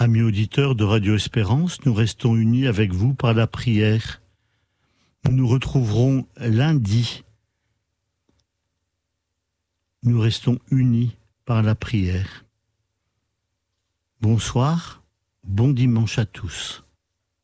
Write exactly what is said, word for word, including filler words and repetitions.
Amis auditeurs de Radio Espérance, nous restons unis avec vous par la prière. Nous nous retrouverons lundi. Nous restons unis par la prière. Bonsoir, bon dimanche à tous.